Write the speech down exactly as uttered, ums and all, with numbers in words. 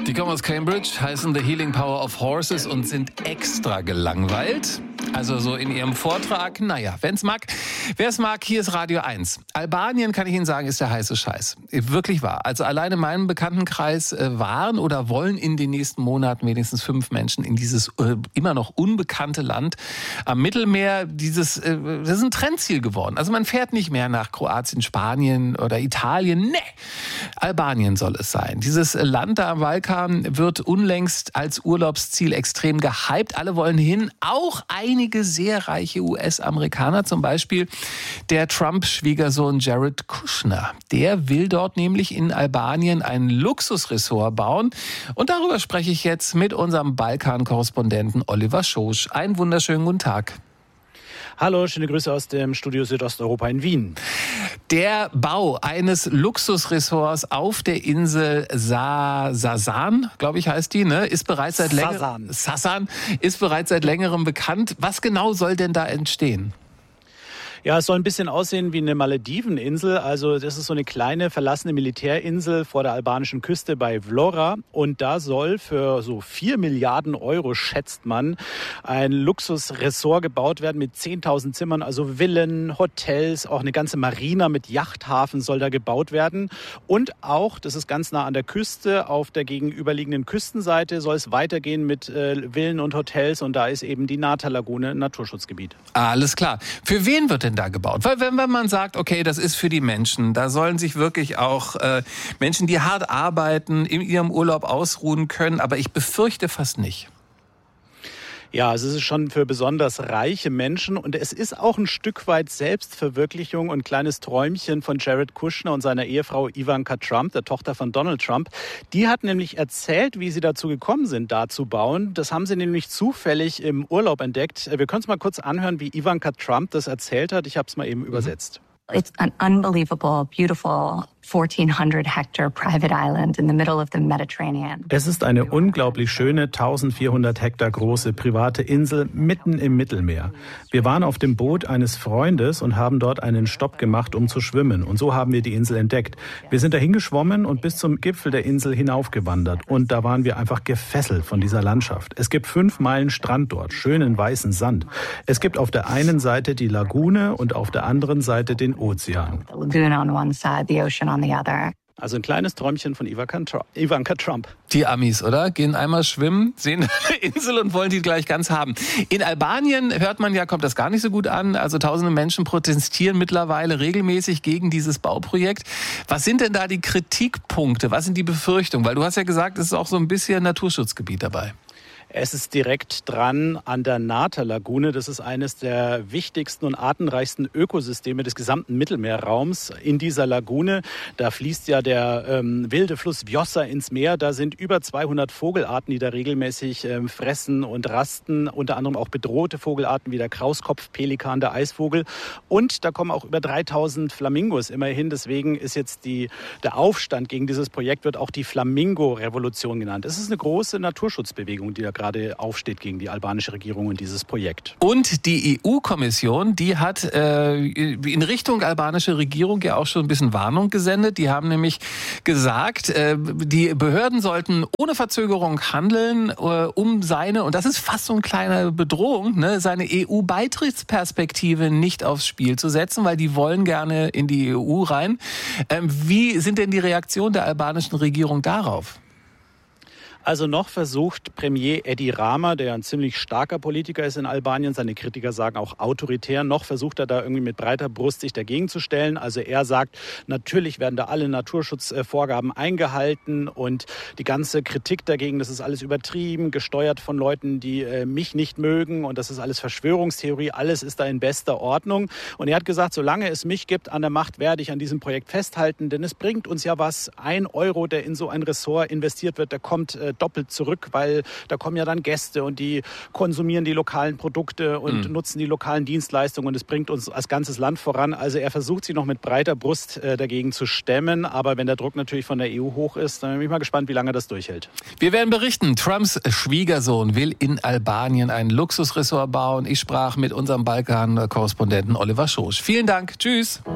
Die kommen aus Cambridge, heißen The Healing Power of Horses und sind extra gelangweilt. Also so in ihrem Vortrag, naja, wenn's mag, wer es mag, hier ist Radio eins. Albanien, kann ich Ihnen sagen, ist der heiße Scheiß. Wirklich wahr. Also allein in meinem Bekanntenkreis waren oder wollen in den nächsten Monaten wenigstens fünf Menschen in dieses äh, immer noch unbekannte Land am Mittelmeer. Dieses, äh, das ist ein Trendziel geworden. Also man fährt nicht mehr nach Kroatien, Spanien oder Italien. Nee, Albanien soll es sein. Dieses Land da am Balkan wird unlängst als Urlaubsziel extrem gehypt. Alle wollen hin, auch einige sehr reiche U S-Amerikaner, zum Beispiel der Trump-Schwiegersohn Jared Kushner. Der will dort nämlich in Albanien ein Luxusressort bauen. Und darüber spreche ich jetzt mit unserem Balkan-Korrespondenten Oliver Schosch. Einen wunderschönen guten Tag. Hallo, schöne Grüße aus dem Studio Südosteuropa in Wien. Der Bau eines Luxusressorts auf der Insel Sa- Sasan, glaube ich, heißt die, ne, ist bereits seit längerem Sasan ist bereits seit längerem bekannt. Was genau soll denn da entstehen? Ja, es soll ein bisschen aussehen wie eine Malediveninsel. Also das ist so eine kleine verlassene Militärinsel vor der albanischen Küste bei Vlora. Und da soll für so vier Milliarden Euro, schätzt man, ein Luxusressort gebaut werden mit zehntausend Zimmern. Also Villen, Hotels, auch eine ganze Marina mit Yachthafen soll da gebaut werden. Und auch, das ist ganz nah an der Küste, auf der gegenüberliegenden Küstenseite soll es weitergehen mit äh, Villen und Hotels. Und da ist eben die Nata-Lagune ein Naturschutzgebiet. Alles klar. Für wen wird denn da gebaut? Weil wenn, wenn man sagt, okay, das ist für die Menschen, da sollen sich wirklich auch äh, Menschen, die hart arbeiten, in ihrem Urlaub ausruhen können, aber ich befürchte fast nicht. Ja, also es ist schon für besonders reiche Menschen und es ist auch ein Stück weit Selbstverwirklichung und kleines Träumchen von Jared Kushner und seiner Ehefrau Ivanka Trump, der Tochter von Donald Trump. Die hat nämlich erzählt, wie sie dazu gekommen sind, da zu bauen. Das haben sie nämlich zufällig im Urlaub entdeckt. Wir können uns mal kurz anhören, wie Ivanka Trump das erzählt hat. Ich habe es mal eben mhm. übersetzt. It's an unbelievable, beautiful fourteen hundred hectare private island in the middle of the Mediterranean. Es ist eine unglaublich schöne, eintausendvierhundert Hektar große private Insel mitten im Mittelmeer. Wir waren auf dem Boot eines Freundes und haben dort einen Stopp gemacht, um zu schwimmen. Und so haben wir die Insel entdeckt. Wir sind dahin geschwommen und bis zum Gipfel der Insel hinaufgewandert. Und da waren wir einfach gefesselt von dieser Landschaft. Es gibt fünf Meilen Strand dort, schönen weißen Sand. Es gibt auf der einen Seite die Lagune und auf der anderen Seite den Ozean. The lagoon on one side, the ocean on the other. Also ein kleines Träumchen von Ivanka Trump. Die Amis, oder? Gehen einmal schwimmen, sehen eine Insel und wollen die gleich ganz haben. In Albanien hört man ja, kommt das gar nicht so gut an. Also tausende Menschen protestieren mittlerweile regelmäßig gegen dieses Bauprojekt. Was sind denn da die Kritikpunkte? Was sind die Befürchtungen? Weil du hast ja gesagt, es ist auch so ein bisschen Naturschutzgebiet dabei. Es ist direkt dran an der Nata-Lagune. Das ist eines der wichtigsten und artenreichsten Ökosysteme des gesamten Mittelmeerraums. In dieser Lagune, da fließt ja der ähm, wilde Fluss Vjosa ins Meer. Da sind über zweihundert Vogelarten, die da regelmäßig ähm, fressen und rasten. Unter anderem auch bedrohte Vogelarten wie der Krauskopfpelikan, der Eisvogel. Und da kommen auch über dreitausend Flamingos immerhin. Deswegen ist jetzt die, der Aufstand gegen dieses Projekt wird auch die Flamingo-Revolution genannt. Es ist eine große Naturschutzbewegung, die da gerade aufsteht gegen die albanische Regierung und dieses Projekt. Und die E U-Kommission, die hat äh, in Richtung albanische Regierung ja auch schon ein bisschen Warnung gesendet. Die haben nämlich gesagt, äh, die Behörden sollten ohne Verzögerung handeln, äh, um seine, und das ist fast so eine kleine Bedrohung, ne, seine E U-Beitrittsperspektive nicht aufs Spiel zu setzen, weil die wollen gerne in die E U rein. Ähm, wie sind denn die Reaktionen der albanischen Regierung darauf? Also noch versucht Premier Edi Rama, der ein ziemlich starker Politiker ist in Albanien, seine Kritiker sagen auch autoritär, noch versucht er da irgendwie mit breiter Brust sich dagegen zu stellen. Also er sagt, natürlich werden da alle Naturschutzvorgaben eingehalten und die ganze Kritik dagegen, das ist alles übertrieben, gesteuert von Leuten, die äh, mich nicht mögen und das ist alles Verschwörungstheorie, alles ist da in bester Ordnung. Und er hat gesagt, solange es mich gibt an der Macht, werde ich an diesem Projekt festhalten, denn es bringt uns ja was. Ein Euro, der in so ein Ressort investiert wird, der kommt äh, doppelt zurück, weil da kommen ja dann Gäste und die konsumieren die lokalen Produkte und mhm. nutzen die lokalen Dienstleistungen und es bringt uns als ganzes Land voran. Also er versucht sich noch mit breiter Brust äh, dagegen zu stemmen, aber wenn der Druck natürlich von der E U hoch ist, dann bin ich mal gespannt, wie lange er das durchhält. Wir werden berichten, Trumps Schwiegersohn will in Albanien ein Luxusressort bauen. Ich sprach mit unserem Balkan-Korrespondenten Oliver Schosch. Vielen Dank, tschüss.